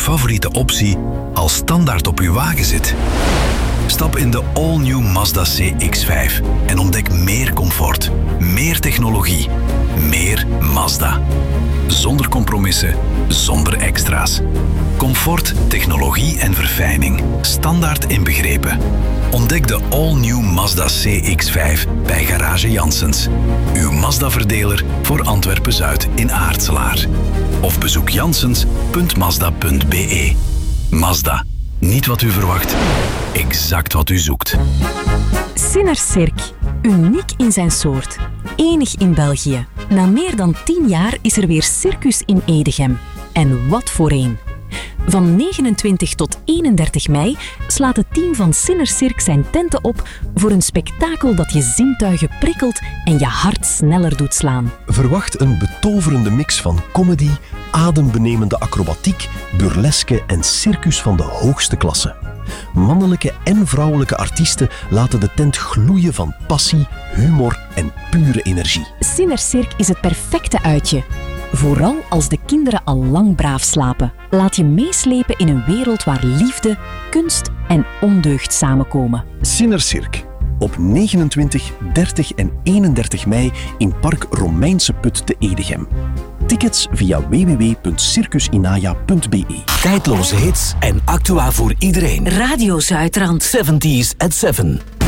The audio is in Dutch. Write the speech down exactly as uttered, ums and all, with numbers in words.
favoriete optie al standaard op uw wagen zit? Stap in de all-new Mazda C X vijf en ontdek meer comfort, meer technologie, meer Mazda. Zonder compromissen, zonder extra's. Comfort, technologie en verfijning. Standaard inbegrepen. Ontdek de all-new Mazda C X vijf bij Garage Janssens. Uw Mazda-verdeler voor Antwerpen-Zuid in Aartselaar. Of bezoek janssens punt mazda punt b e. Mazda. Niet wat u verwacht, exact wat u zoekt. Sinner-Cirque. Uniek in zijn soort. Enig in België. Na meer dan tien jaar is er weer circus in Edegem. En wat voor een. Van negenentwintig tot eenendertig mei slaat het team van Sinner-Cirque zijn tenten op voor een spektakel dat je zintuigen prikkelt en je hart sneller doet slaan. Verwacht een betoverende mix van comedy, adembenemende acrobatiek, burleske en circus van de hoogste klasse. Mannelijke en vrouwelijke artiesten laten de tent gloeien van passie, humor en pure energie. Sinner-Cirque is het perfecte uitje. Vooral als de kinderen al lang braaf slapen. Laat je meeslepen in een wereld waar liefde, kunst en ondeugd samenkomen. Sinner-Cirque. Op negenentwintig, dertig en eenendertig mei in Park Romeinse Put te Edegem. Tickets via w w w punt circusinaya punt b e. Tijdloze hits en actua voor iedereen. Radio Zuidrand. zeventies at seven.